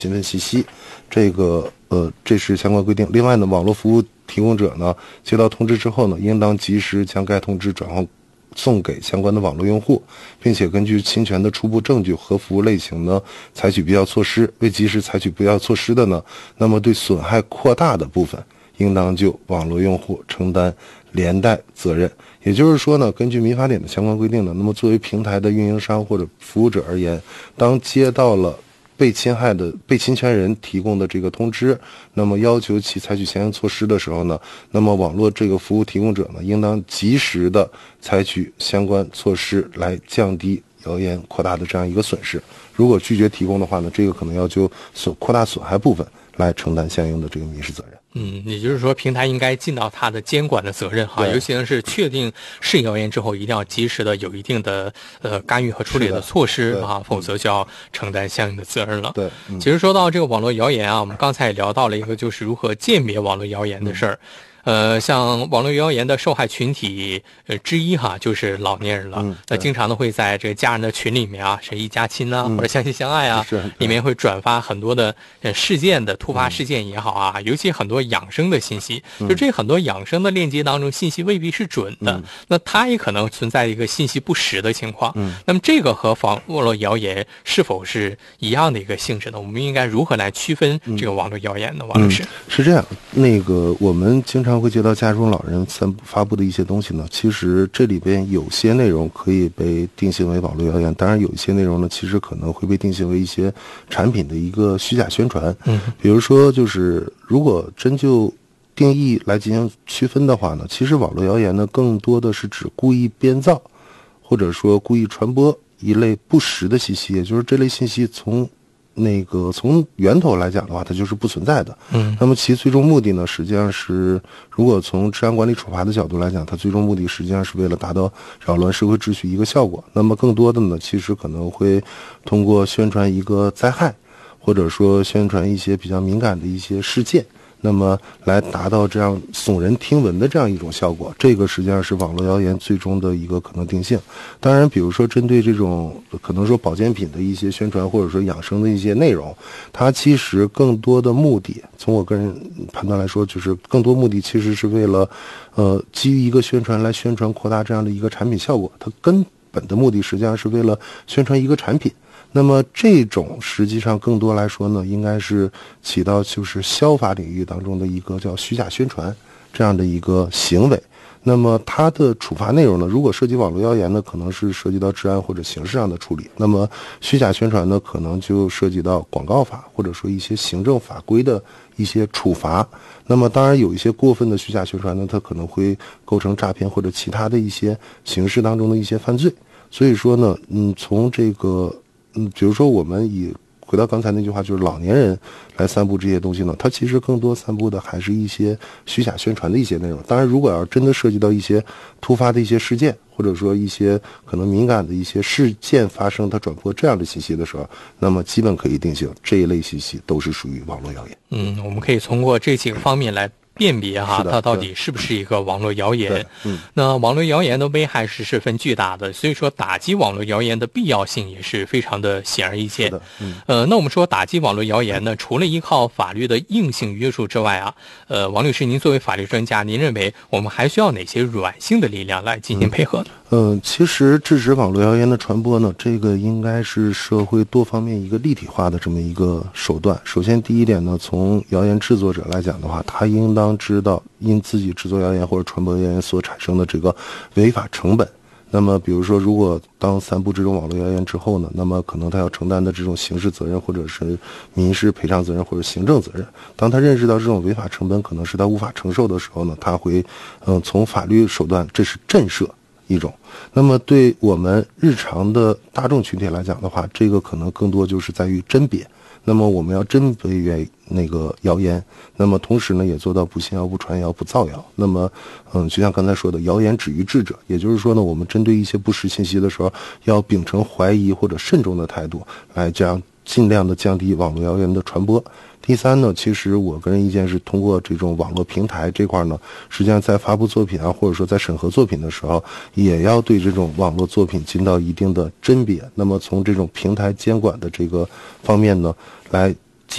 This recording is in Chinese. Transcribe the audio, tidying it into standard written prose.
新闻信息，这是相关规定。另外呢，网络服务提供者呢接到通知之后呢，应当及时将该通知转送给相关的网络用户，并且根据侵权的初步证据和服务类型呢，采取必要措施。未及时采取必要措施的呢，那么对损害扩大的部分，应当就网络用户承担连带责任。也就是说呢，根据民法典的相关规定呢，那么作为平台的运营商或者服务者而言，当接到了被侵权人提供的这个通知，那么要求其采取相应措施的时候呢，那么网络这个服务提供者呢，应当及时的采取相关措施来降低谣言扩大的这样一个损失。如果拒绝提供的话呢，这个可能要就扩大损害部分来承担相应的这个民事责任。 也就是说，平台应该尽到它的监管的责任哈，尤其是确定是谣言之后，一定要及时的有一定的干预和处理的措施啊，否则就要承担相应的责任了。 对， 其实说到这个网络谣言啊，我们刚才也聊到了一个就是如何鉴别网络谣言的事儿。像网络谣言的受害群体之一哈，就是老年人了。那经常呢会在这个家人的群里面啊，是一家亲啊，或者相亲相爱啊，里面会转发很多的事件的突发事件也好啊，尤其很多养生的信息，就这很多养生的链接当中信息未必是准的，那它也可能存在一个信息不实的情况。那么这个和网络谣言是否是一样的一个性质呢？我们应该如何来区分这个网络谣言呢？王律师， 是这样，我们经常会接到家中老人发布的一些东西呢，其实这里边有些内容可以被定性为网络谣言，当然有一些内容呢，其实可能会被定性为一些产品的一个虚假宣传。比如说就是如果真就定义来进行区分的话呢，其实网络谣言呢更多的是指故意编造或者说故意传播一类不实的信息，也就是这类信息从源头来讲的话，它就是不存在的。那么其最终目的呢，实际上是，如果从治安管理处罚的角度来讲，它最终目的实际上是为了达到扰乱社会秩序一个效果。那么更多的呢，其实可能会通过宣传一个灾害，或者说宣传一些比较敏感的一些事件，那么来达到这样耸人听闻的这样一种效果，这个实际上是网络谣言最终的一个可能定性。当然比如说针对这种可能说保健品的一些宣传，或者说养生的一些内容，它其实更多的目的，从我个人判断来说，就是更多目的其实是为了基于一个宣传来宣传扩大这样的一个产品效果，它根本的目的实际上是为了宣传一个产品。那么这种实际上更多来说呢，应该是起到就是消法领域当中的一个叫虚假宣传这样的一个行为。那么它的处罚内容呢，如果涉及网络谣言呢，可能是涉及到治安或者刑事上的处理。那么虚假宣传呢，可能就涉及到广告法或者说一些行政法规的一些处罚。那么当然有一些过分的虚假宣传呢，它可能会构成诈骗或者其他的一些刑事当中的一些犯罪。所以说呢，从这个比如说我们回到刚才那句话，就是老年人来散布这些东西呢，它其实更多散布的还是一些虚假宣传的一些内容。当然如果要真的涉及到一些突发的一些事件，或者说一些可能敏感的一些事件发生，它转播这样的信息的时候，那么基本可以定性这一类信息都是属于网络谣言。 我们可以通过这几个方面来辨别哈，它到底是不是一个网络谣言。那网络谣言的危害是十分巨大的，所以说打击网络谣言的必要性也是非常的显而易见。那我们说打击网络谣言呢，除了依靠法律的硬性约束之外啊，王律师您作为法律专家，您认为我们还需要哪些软性的力量来进行配合呢？ 其实制止网络谣言的传播呢，这个应该是社会多方面一个立体化的这么一个手段。首先第一点呢，从谣言制作者来讲的话，他应当知道因自己制作谣言或者传播谣言所产生的这个违法成本。那么比如说如果当散布这种网络谣言之后呢，那么可能他要承担的这种刑事责任，或者是民事赔偿责任，或者行政责任，当他认识到这种违法成本可能是他无法承受的时候呢，他会从法律手段，这是震慑一种。那么对我们日常的大众群体来讲的话，这个可能更多就是在于甄别。那么我们要甄别那个谣言，那么同时呢也做到不信谣、不传谣、不造谣。那么就像刚才说的，谣言止于智者，也就是说呢，我们针对一些不实信息的时候，要秉承怀疑或者慎重的态度，来这样尽量的降低网络谣言的传播。第三呢，其实我个人意见是，通过这种网络平台这块呢，实际上在发布作品啊，或者说在审核作品的时候，也要对这种网络作品尽到一定的甄别。那么从这种平台监管的这个方面呢，来